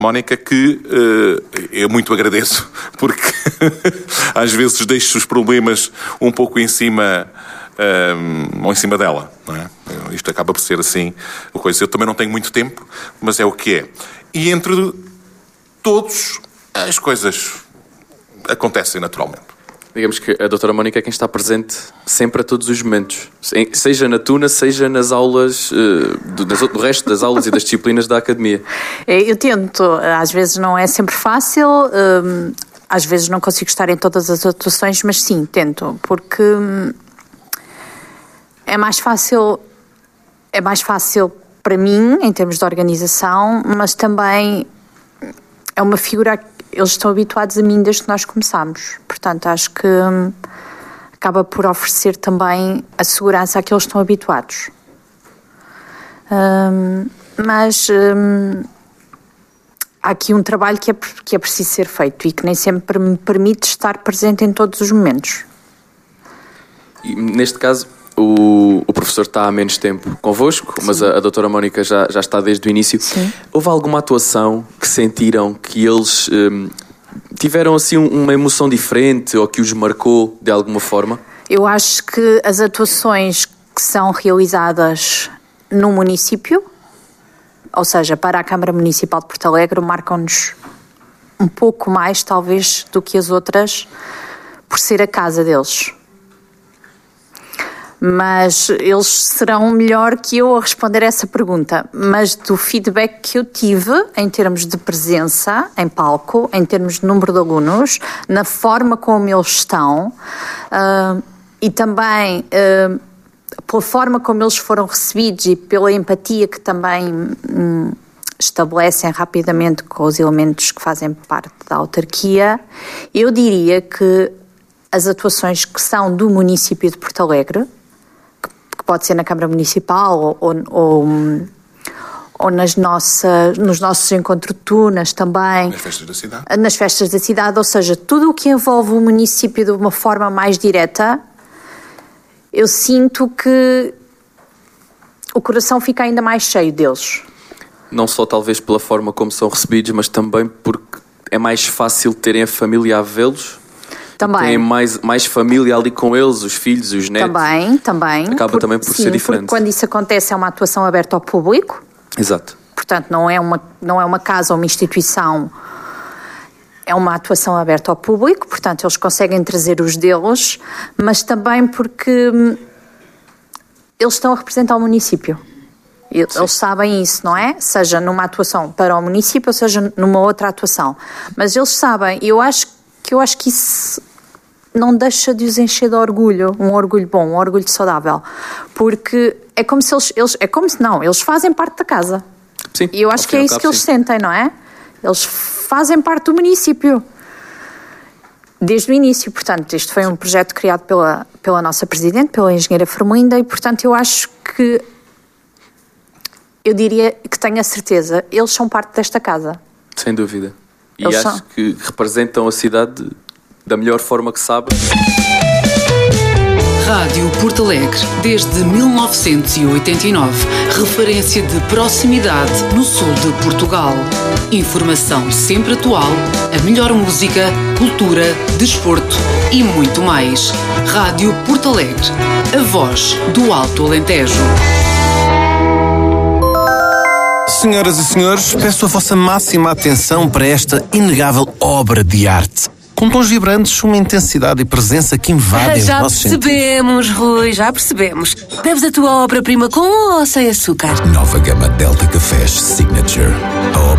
Mónica, que eu muito agradeço, porque às vezes deixo os problemas um pouco em cima ou em cima dela, não é? Isto acaba por ser assim. Eu também não tenho muito tempo, mas é o que é. E entre todos, as coisas acontecem naturalmente. Digamos que a doutora Mónica é quem está presente sempre a todos os momentos, seja na tuna, seja nas aulas, do resto das aulas e das disciplinas da academia. Eu tento, às vezes não é sempre fácil, às vezes não consigo estar em todas as atuações, mas sim, tento, porque é mais fácil para mim, em termos de organização, mas também é uma figura. Eles estão habituados a mim desde que nós começámos. Portanto, acho que acaba por oferecer também a segurança a que eles estão habituados. Mas há aqui um trabalho que é preciso ser feito e que nem sempre me permite estar presente em todos os momentos. E neste caso, o professor está há menos tempo convosco, sim, mas a doutora Mónica já está desde o início. Sim. Houve alguma atuação que sentiram que eles tiveram assim uma emoção diferente ou que os marcou de alguma forma? Eu acho que as atuações que são realizadas no município, ou seja, para a Câmara Municipal de Porto Alegre, marcam-nos um pouco mais, talvez, do que as outras, por ser a casa deles. Mas eles serão melhor que eu a responder essa pergunta. Mas do feedback que eu tive, em termos de presença em palco, em termos de número de alunos, na forma como eles estão, e também pela forma como eles foram recebidos e pela empatia que também estabelecem rapidamente com os elementos que fazem parte da autarquia, eu diria que as atuações que são do município de Porto Alegre, pode ser na Câmara Municipal ou nos nossos encontros de tunas também. Nas festas da cidade. Nas festas da cidade, ou seja, tudo o que envolve o município de uma forma mais direta, eu sinto que o coração fica ainda mais cheio deles. Não só talvez pela forma como são recebidos, mas também porque é mais fácil terem a família a vê-los. Também. Tem mais família ali com eles, os filhos, os netos. Também. Acaba também por ser diferente. Porque quando isso acontece é uma atuação aberta ao público. Exato. Portanto, não é uma casa ou uma instituição, é uma atuação aberta ao público, portanto, eles conseguem trazer os deles, mas também porque eles estão a representar o município. Eles sabem isso, não é? Seja numa atuação para o município, ou seja numa outra atuação. Mas eles sabem, e eu acho que isso não deixa de os encher de orgulho, um orgulho bom, um orgulho saudável, porque é como se eles fazem parte da casa. Sim, e eu acho que é isso que eles sentem, não é? Eles fazem parte do município desde o início. Portanto, este foi um projeto criado pela nossa Presidente, pela engenheira Fermelinda, e portanto eu acho que, eu diria que tenho a certeza, eles são parte desta casa. Sem dúvida. E acho que representam a cidade da melhor forma que sabem. Rádio Porto Alegre, desde 1989. Referência de proximidade no sul de Portugal. Informação sempre atual, a melhor música, cultura, desporto e muito mais. Rádio Porto Alegre, a voz do Alto Alentejo. Senhoras e senhores, peço a vossa máxima atenção para esta inegável obra de arte. Com tons vibrantes, uma intensidade e presença que invadem os nossos sentidos. Já percebemos, Rui, já percebemos. Deves a tua obra-prima com ou sem açúcar? Nova gama Delta Cafés Signature. A